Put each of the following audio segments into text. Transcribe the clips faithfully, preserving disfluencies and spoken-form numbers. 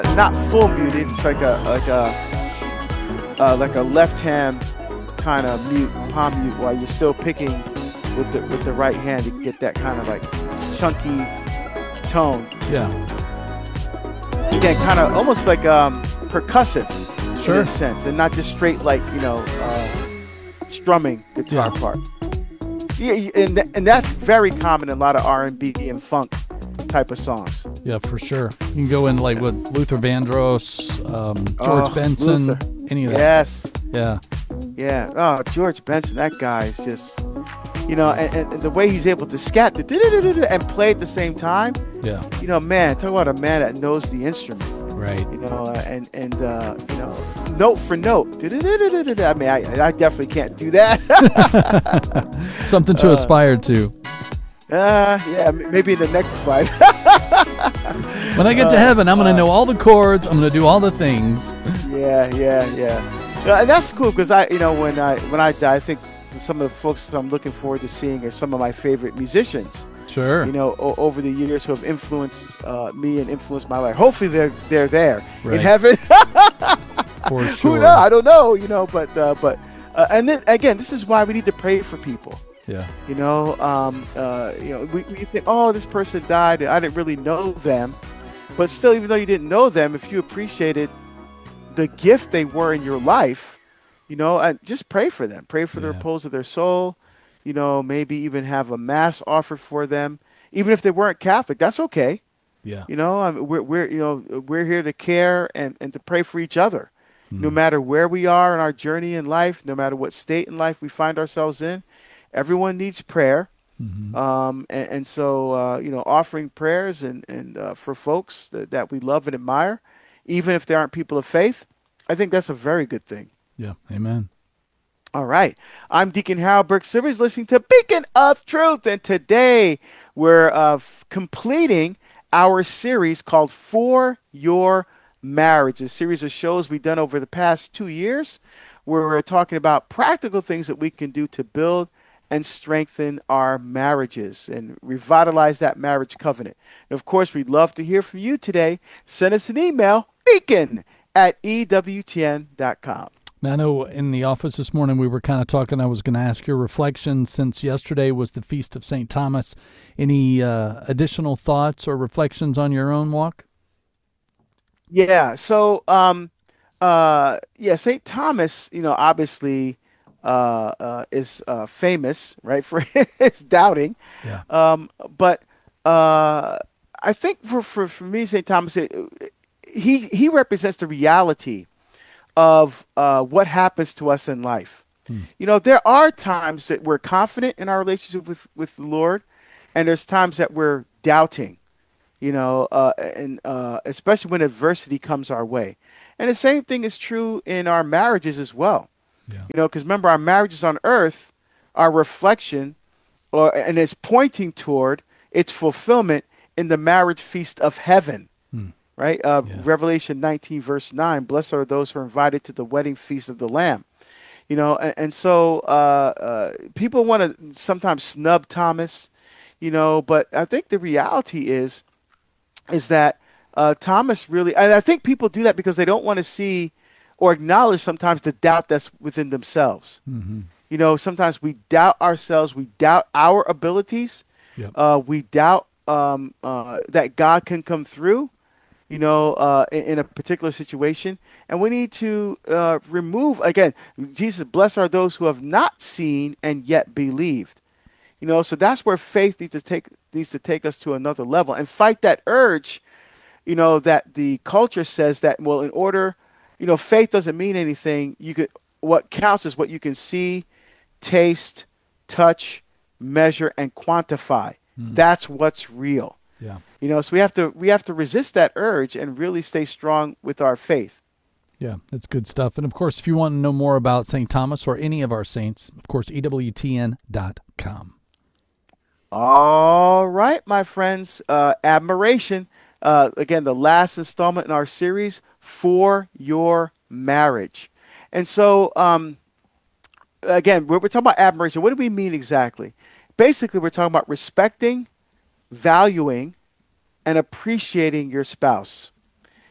not full muted. It's like a like a uh, like a left hand kind of mute, palm mute, while you're still picking with the with the right hand to get that kind of like chunky tone. Yeah. Again, kind of almost like um, percussive Sure. in a sense, and not just straight like you know uh, strumming guitar Yeah. part. Yeah, and th- and that's very common in a lot of R and B and funk type of songs. Yeah, for sure. You can go in like with Luther Vandross, um, George Oh, Benson, Luther. any of that. Yes. Yeah. Yeah. Oh, George Benson, that guy is just, you know, and, and the way he's able to scat the and play at the same time. Yeah. You know, man, talk about a man that knows the instrument. Right. You know, uh, and and uh, you know, note for note. I mean, I, I definitely can't do that. Something to Uh, aspire to. Uh, yeah, m- maybe in the next slide. When I get to uh, heaven, I'm going to uh, know all the chords. I'm going to do all the things. Yeah, yeah, yeah. Uh, and that's cool because I, you know, when I when I die, I think some of the folks I'm looking forward to seeing are some of my favorite musicians. Sure. You know, o- over the years who have influenced uh, me and influenced my life. Hopefully, they're they're there Right. in heaven. For Who sure. knows? I don't know. You know, but uh, but uh, and then again, this is why we need to pray for people. Yeah. You know, um, uh, you know, we, we think, oh, this person died, and I didn't really know them. But still, even though you didn't know them, if you appreciated the gift they were in your life, you know, and just pray for them. Pray for the Yeah. repose of their soul. You know, maybe even have a mass offered for them, even if they weren't Catholic. That's okay. Yeah. You know, I mean, we're we're you know we're here to care and, and to pray for each other, no matter where we are in our journey in life, no matter what state in life we find ourselves in. Everyone needs prayer. Mhm. Um, and, and so, uh, you know, offering prayers and, and uh, for folks that, that we love and admire, even if they aren't people of faith, I think that's a very good thing. Yeah. Amen. All right. I'm Deacon Harold Burke Silvers, listening to Beacon of Truth. And today we're uh, f- completing our series called For Your Marriage, a series of shows we've done over the past two years where we're talking about practical things that we can do to build and strengthen our marriages and revitalize that marriage covenant. And of course, we'd love to hear from you today. Send us an email, beacon at E W T N dot com. Now, I know in the office this morning we were kind of talking. I was going to ask your reflection since yesterday was the Feast of Saint Thomas. Any uh, additional thoughts or reflections on your own walk? Yeah. So, um, uh, yeah, Saint Thomas, you know, obviously uh, uh, is uh, famous, right, for his doubting. Yeah. Um, but uh, I think for, for, for me, Saint Thomas, it, he he represents the reality of uh, what happens to us in life. You know, there are times that we're confident in our relationship with, with the Lord, and there's times that we're doubting, you know, uh, and uh, especially when adversity comes our way. And the same thing is true in our marriages as well. Yeah. You know, because remember, our marriages on earth are reflection, or and it's pointing toward its fulfillment in the marriage feast of heaven. Right? Uh, Yeah. Revelation nineteen, verse nine, blessed are those who are invited to the wedding feast of the Lamb. You know, and, and so uh, uh, people want to sometimes snub Thomas, you know, but I think the reality is, is that uh, Thomas really, and I think people do that because they don't want to see or acknowledge sometimes the doubt that's within themselves. Mm-hmm. You know, sometimes we doubt ourselves, we doubt our abilities, Yep. uh, we doubt um, uh, that God can come through, you know, uh, in, in a particular situation. And we need to uh, remove, again, Jesus, blessed are those who have not seen and yet believed. You know, so that's where faith needs to take needs to take us to another level and fight that urge, you know, that the culture says that, well, in order, you know, faith doesn't mean anything. You could, what counts is what you can see, taste, touch, measure, and quantify. That's what's real. Yeah. You know, so we have to we have to resist that urge and really stay strong with our faith. Yeah, that's good stuff. And of course, if you want to know more about Saint Thomas or any of our saints, of course, E W T N dot com. All right, my friends, uh, admiration. Uh, again, the last installment in our series, For Your Marriage. And so, um, again, we're, we're talking about admiration. What do we mean exactly? Basically, we're talking about respecting, valuing, and appreciating your spouse.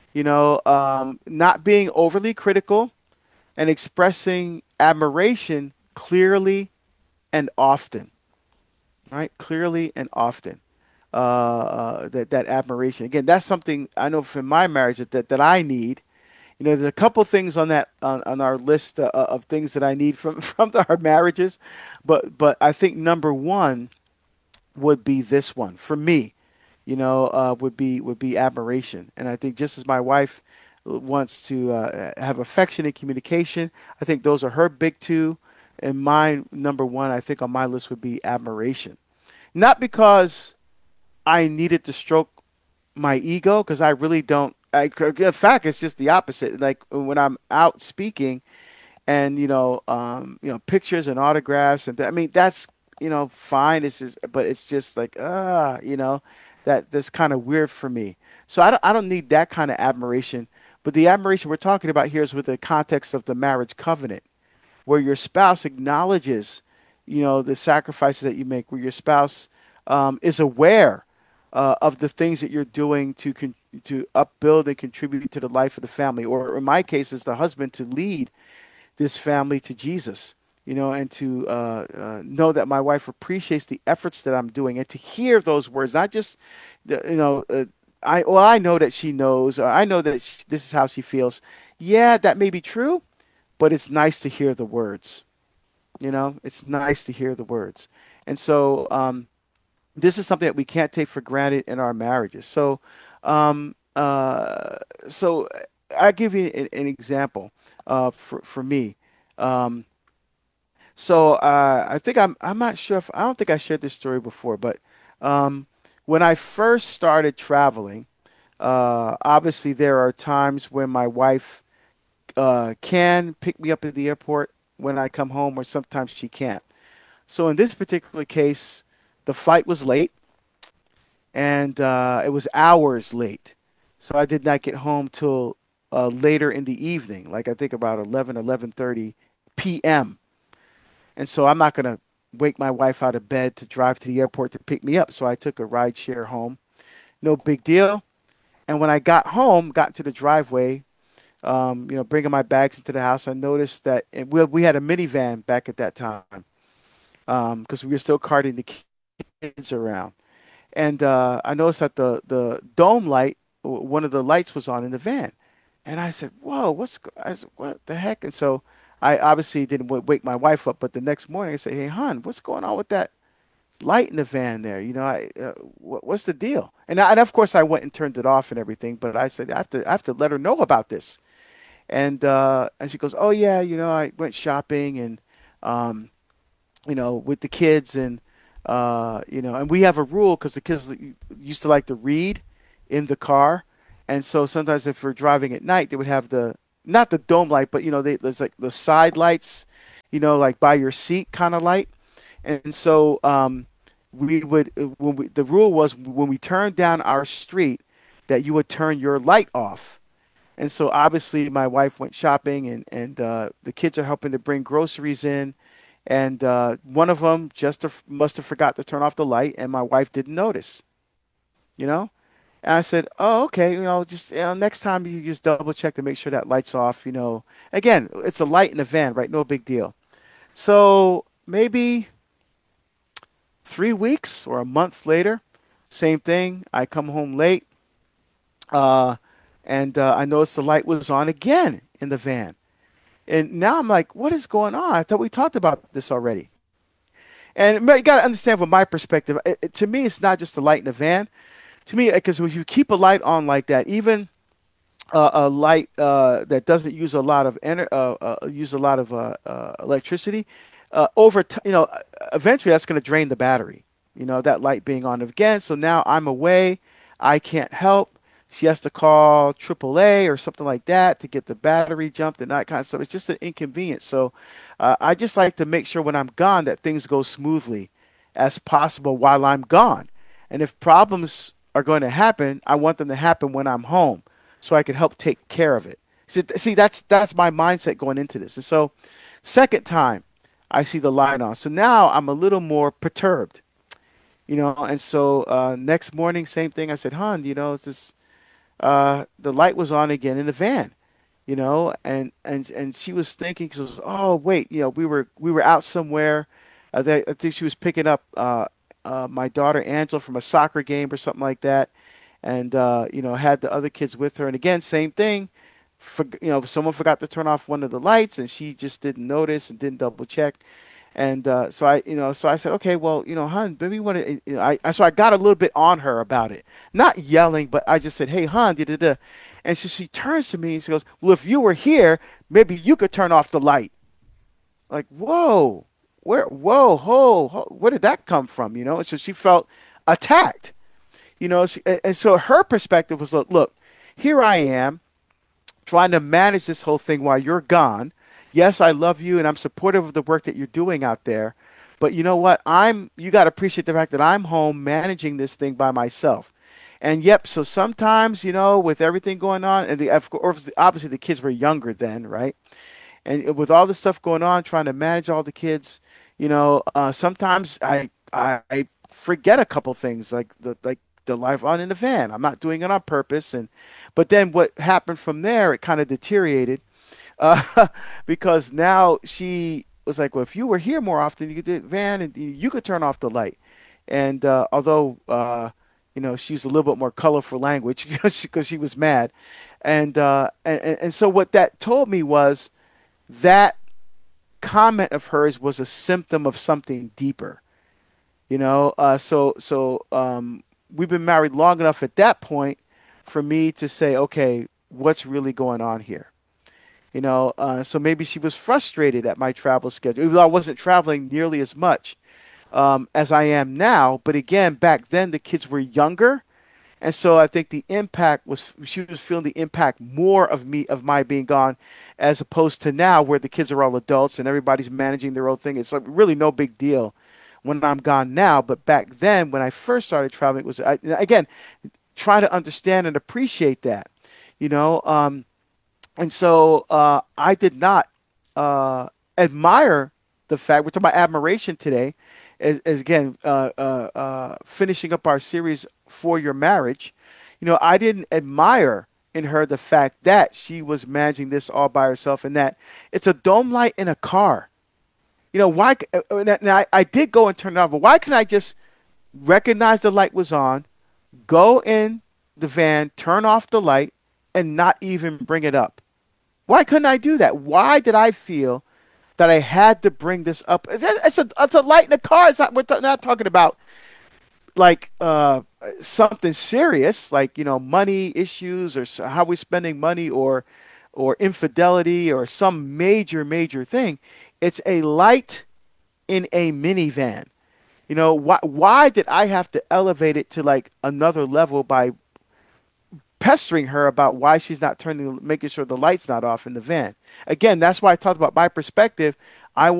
You know, um, not being overly critical and expressing admiration clearly and often, right? Clearly and often. Uh, uh, that that admiration. Again, that's something I know from my marriage that that, that I need. You know, there's a couple things on that on, on our list uh, of things that I need from from our marriages, but but I think number one would be this one for me. You know, uh, would be would be admiration, and I think just as my wife wants to uh, have affectionate communication, I think those are her big two, and mine number one. I think on my list would be admiration, not because I needed to stroke my ego, because I really don't. I, in fact, it's just the opposite. Like when I'm out speaking, and you know, um, you know, pictures and autographs, and th- I mean, that's you know, fine. It's just, but it's just like, ah, you know, that that's kind of weird for me. So I don't, I don't need that kind of admiration. But the admiration we're talking about here is with the context of the marriage covenant, where your spouse acknowledges, you know, the sacrifices that you make, where your spouse um, is aware uh, of the things that you're doing to con- to upbuild and contribute to the life of the family, or in my case, as the husband, to lead this family to Jesus, you know, and to uh, uh, know that my wife appreciates the efforts that I'm doing, and to hear those words, not just, the, you know, uh, I well, I know that she knows, or I know that sh this is how she feels. Yeah, that may be true, but it's nice to hear the words. You know, it's nice to hear the words. And so um, this is something that we can't take for granted in our marriages. So, um, uh, so I'll give you an, an example uh, for for me. Um, so uh, I think I'm I'm not sure if I don't think I shared this story before, but um, when I first started traveling, uh, obviously there are times when my wife uh, can pick me up at the airport when I come home, or sometimes she can't. So in this particular case, the flight was late, and uh, it was hours late. So I did not get home till uh, later in the evening, like I think about eleven, eleven thirty p m. And so I'm not going to wake my wife out of bed to drive to the airport to pick me up. So I took a ride share home. No big deal. And when I got home, got to the driveway, um, you know, bringing my bags into the house, I noticed that and we, we had a minivan back at that time, because we were still carting the kids around. And uh, I noticed that the the dome light, w- one of the lights was on in the van, and I said, "Whoa, what's?" go-" I said, "What the heck?" And so I obviously didn't w- wake my wife up, but the next morning I said, "Hey, hon, what's going on with that light in the van there? You know, I uh, wh- what's the deal?" And I, and of course I went and turned it off and everything, but I said I have to I have to let her know about this. And uh, and she goes, "Oh yeah, you know, I went shopping and." Um, you know, with the kids, and uh, you know, and we have a rule because the kids used to like to read in the car, and so sometimes if we're driving at night, they would have the not the dome light, but you know, they, there's like the side lights, you know, like by your seat kind of light, and so um, we would uh, when we, the rule was when we turned down our street that you would turn your light off. And so obviously my wife went shopping, and and uh, the kids are helping to bring groceries in, and uh, one of them just a, must have forgot to turn off the light, and my wife didn't notice, you know. And I said, "Oh, okay, you know, just you know, next time you just double check to make sure that light's off, you know." Again, it's a light in the van, right? No big deal. So maybe three weeks or a month later, same thing. I come home late, uh, and uh, I noticed the light was on again in the van. And now I'm like, what is going on? I thought we talked about this already. And you got to understand from my perspective, it, it- to me, it's not just the light in the van. To me, because when you keep a light on like that, even uh, a light uh, that doesn't use a lot of ener- uh, uh, use a lot of uh, uh, electricity, uh, over t- you know, eventually that's going to drain the battery. You know, that light being on again. So now I'm away, I can't help. She has to call triple A or something like that to get the battery jumped and that kind of stuff. It's just an inconvenience. So uh, I just like to make sure when I'm gone that things go smoothly as possible while I'm gone. And if problems are going to happen, I want them to happen when I'm home so I can help take care of it. See, see that's that's my mindset going into this. And so, second time, I see the light on. So now I'm a little more perturbed, you know. And so uh, next morning, same thing. I said, "Hon, you know, it's this." uh, the light was on again in the van, you know, and and and she was thinking, she was, oh wait, you know, we were we were out somewhere. Uh, they, I think she was picking up uh, uh, my daughter Angela from a soccer game or something like that, and uh, you know, had the other kids with her. And again, same thing. For, you know, someone forgot to turn off one of the lights, and she just didn't notice and didn't double check. And uh, so I, you know, so I said, okay, well, you know, hun, maybe you want to, you know, I, I, so I got a little bit on her about it, not yelling, but I just said, hey, hun, da da da. And so she turns to me and she goes, well, if you were here, maybe you could turn off the light. Like, whoa, where, whoa, ho, ho, where did that come from? You know, and so she felt attacked, you know, she, and, and so her perspective was, look, look, here I am trying to manage this whole thing while you're gone. Yes, I love you and I'm supportive of the work that you're doing out there. But you know what? I'm you got to appreciate the fact that I'm home managing this thing by myself. And yep, so sometimes, you know, with everything going on, and the of course, obviously the kids were younger then, right? And with all this stuff going on, trying to manage all the kids, you know, uh, sometimes I, I I forget a couple things like the like the life on in the van. I'm not doing it on purpose, and but then what happened from there, it kind of deteriorated uh, because now she was like, well, if you were here more often, you could do van and you could turn off the light. And uh, although uh, you know she used a little bit more colorful language because she, 'cause she was mad, and, uh, and and and so what that told me was that comment of hers was a symptom of something deeper. You know, uh, so so um, we've been married long enough at that point for me to say, okay, what's really going on here? You know, uh, so maybe she was frustrated at my travel schedule, even though I wasn't traveling nearly as much um, as I am now. But again, back then the kids were younger, and so I think the impact was she was feeling the impact more of me of my being gone, as opposed to now where the kids are all adults and everybody's managing their own thing. It's like really no big deal when I'm gone now. But back then, when I first started traveling, it was I, again try to understand and appreciate that, you know. Um, and so uh, I did not uh, admire the fact we're talking about admiration today, as, as again uh, uh, uh, finishing up our series for your marriage. You know, I didn't admire in her the fact that she was managing this all by herself, and that it's a dome light in a car. You know, why? Now I, I did go and turn it off, but why can I just recognize the light was on, go in the van, turn off the light, and not even bring it up? Why couldn't I do that? Why did I feel that I had to bring this up? It's a, it's a light in a car. It's not, we're not talking about like uh, something serious, like, you know, money issues or how we're spending money or or infidelity or some major, major thing. It's a light in a minivan. You know, why why did I have to elevate it to like another level by pestering her about why she's not turning, making sure the light's not off in the van? Again, that's why I talked about my perspective. I